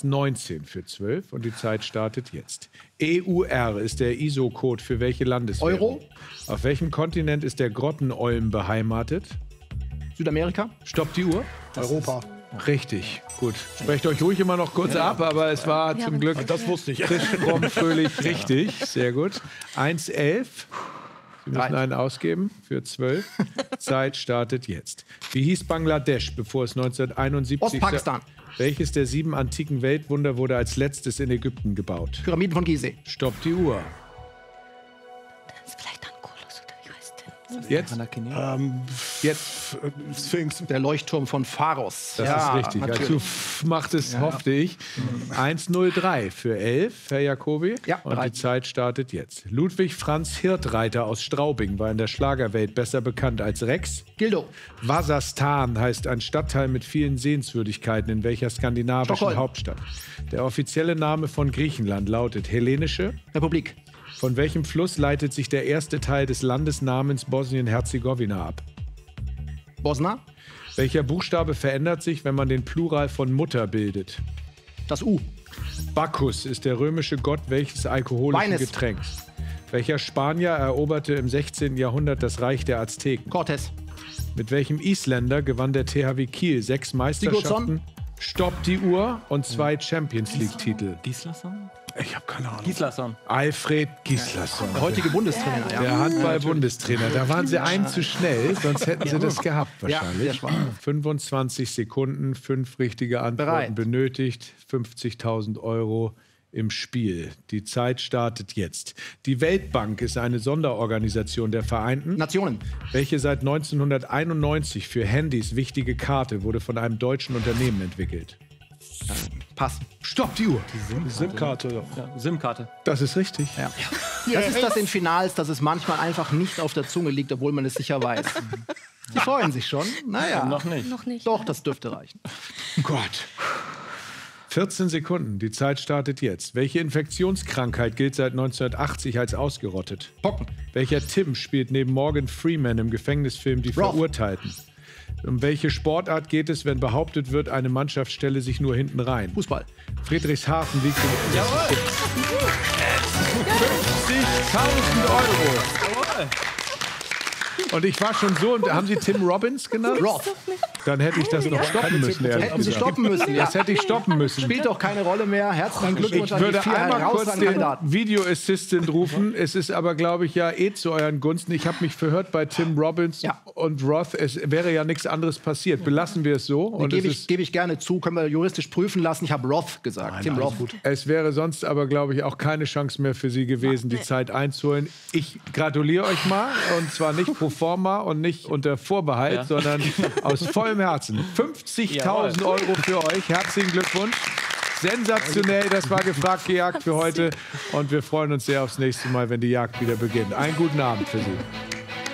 es 19 für 12 und die Zeit startet jetzt. EUR ist der ISO-Code für welche Landeswährung? Euro. Auf welchem Kontinent ist der Grottenolm beheimatet? Südamerika. Stoppt die Uhr. Europa. Richtig, gut. Sprecht euch ruhig immer noch kurz ab, aber es war zum Glück Das wusste ich. frisch, fromm, fröhlich richtig. Sehr gut. 1,11. Sie müssen einen ausgeben für 12. Zeit startet jetzt. Wie hieß Bangladesch, bevor es 1971... Ostpakistan. Welches der 7 antiken Weltwunder wurde als letztes in Ägypten gebaut? Pyramiden von Gizeh. Stoppt die Uhr. Das ist vielleicht Ankolos oder wie heißt der? Jetzt? Jetzt. Sphinx. Der Leuchtturm von Pharos. Das ist richtig. natürlich. Also macht es, hoffte ich. 1:03 für 11, Herr Jacobi. Ja, und bereit. die Zeit startet jetzt. Ludwig Franz Hirtreiter aus Straubing war in der Schlagerwelt besser bekannt als Rex. Gildo. Wasserstan heißt ein Stadtteil mit vielen Sehenswürdigkeiten in welcher skandinavischen Stockholm. Hauptstadt. Der offizielle Name von Griechenland lautet Hellenische. Republik. Von welchem Fluss leitet sich der erste Teil des Landesnamens Bosnien-Herzegowina ab? Bosna. Welcher Buchstabe verändert sich, wenn man den Plural von Mutter bildet? Das U. Bacchus ist der römische Gott welches alkoholischen Weines. Getränks? Welcher Spanier eroberte im 16. Jahrhundert das Reich der Azteken? Cortés. Mit welchem Isländer gewann der THW Kiel 6 Meisterschaften? Stoppt die Uhr und 2 Champions League-Titel. Gislason? Ich habe keine Ahnung. Gislason. Alfred Gislason, Der heutige Bundestrainer. Ja. der Handball-Bundestrainer. Da waren sie einen zu schnell, sonst hätten sie das gehabt Ja, sehr wahrscheinlich. schwach. 25 Sekunden, 5 richtige Antworten Bereit. benötigt, 50.000 Euro im Spiel. Die Zeit startet jetzt. Die Weltbank ist eine Sonderorganisation der Vereinten, Nationen. welche seit 1991 für Handys wichtige Karte wurde von einem deutschen Unternehmen entwickelt. Pass. Stoppt die Uhr. SIM-Karte. Ja, SIM-Karte. Das ist richtig. Ja. Das ist das in Finals, dass es manchmal einfach nicht auf der Zunge liegt, obwohl man es sicher weiß. Sie freuen sich schon. Naja. Noch nicht. Noch nicht. Doch, das dürfte reichen. Gott. 14 Sekunden. Die Zeit startet jetzt. Welche Infektionskrankheit gilt seit 1980 als ausgerottet? Pocken. Welcher Tim spielt neben Morgan Freeman im Gefängnisfilm Die Roth. Verurteilten? Um welche Sportart geht es, wenn behauptet wird, eine Mannschaft stelle sich nur hinten rein? Fußball. Friedrichshafen liegt in 50.000 Euro. Und ich war schon so, und haben Sie Tim Robbins genannt? Roth. Dann hätte ich das noch stoppen müssen. ehrlich Hätten Sie gesagt. stoppen müssen. Ja. Das hätte ich stoppen müssen. Spielt doch keine Rolle mehr. Herzlichen Glückwunsch Ich an die würde 4 einmal kurz herausragenden den Kandidaten. Video Assistant rufen. Es ist aber, glaube ich, ja zu euren Gunsten. Ich habe mich verhört bei Tim Robbins Ja. und Roth. Es wäre ja nichts anderes passiert. Belassen wir es so. Und Gebe ich gerne zu, können wir juristisch prüfen lassen. Ich habe Roth gesagt. Tim Roth. es wäre sonst aber, glaube ich, auch keine Chance mehr für Sie gewesen, die Zeit einzuholen. Ich gratuliere euch mal. Und zwar nicht pro forma und nicht unter Vorbehalt, sondern aus vollem Herzen. 50.000 Euro für euch. Herzlichen Glückwunsch. Sensationell, das war gefragt, gejagt für heute. Und wir freuen uns sehr aufs nächste Mal, wenn die Jagd wieder beginnt. Einen guten Abend für Sie.